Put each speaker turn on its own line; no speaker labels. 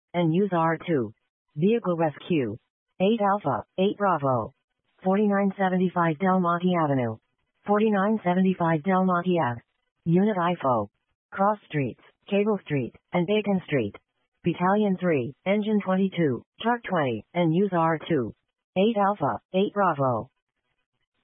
and use R2. Vehicle rescue. 8 Alpha, 8 Bravo. 4975 Del Monte Avenue. 4975 Del Monte Ave. Unit IFO. Cross Streets, Cable Street, and Bacon Street. Battalion 3, Engine 22, Truck 20, and use R2. 8 Alpha, 8 Bravo.